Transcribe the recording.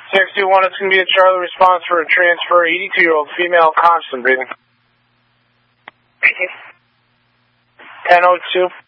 621, it's going to be a Charlie response for a transfer 82-year-old female constant breathing. Thank you. 1002.